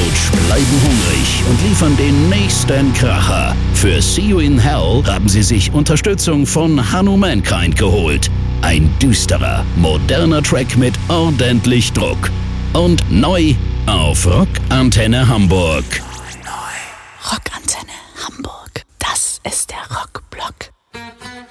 Couch bleiben hungrig und liefern den nächsten Kracher. Für See You in Hell haben sie sich Unterstützung von Hanno Mankind geholt. Ein düsterer, moderner Track mit ordentlich Druck. Und neu auf Rock Antenne Hamburg.